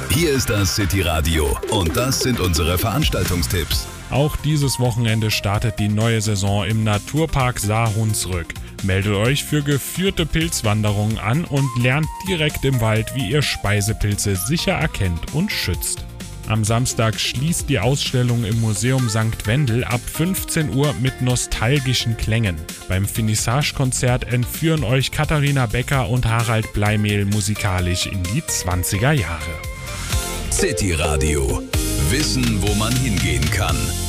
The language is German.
Hier ist das City Radio und das sind unsere Veranstaltungstipps. Auch dieses Wochenende startet die neue Saison im Naturpark Saar-Hunsrück. Meldet euch für geführte Pilzwanderungen an und lernt direkt im Wald, wie ihr Speisepilze sicher erkennt und schützt. Am Samstag schließt die Ausstellung im Museum St. Wendel ab 15 Uhr mit nostalgischen Klängen. Beim Finissage-Konzert entführen euch Katharina Becker und Harald Bleimehl musikalisch in die 20er Jahre. City Radio. Wissen, wo man hingehen kann.